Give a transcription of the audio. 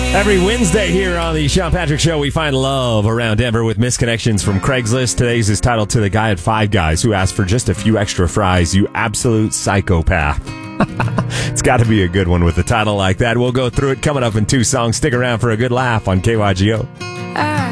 Every Wednesday here on the Sean Patrick Show, we find love around Denver with misconnections from Craigslist. Today's is titled To the Guy at Five Guys Who Asked for Just a Few Extra Fries, You Absolute Psychopath. It's got to be a good one with a title like that. We'll go through it coming up in 2 songs. Stick around for a good laugh on KYGO.